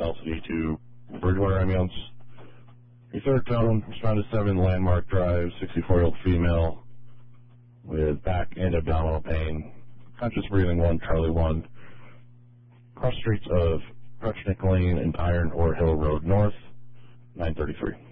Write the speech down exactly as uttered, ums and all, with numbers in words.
L C D to Bridgewater Ambulance. Your third tone, responded seven Landmark Drive, sixty-four-year-old female with back and abdominal pain. Conscious breathing one, Charlie one. Cross streets of Crutchnick Lane and Iron Ore Hill Road North, nine thirty-three.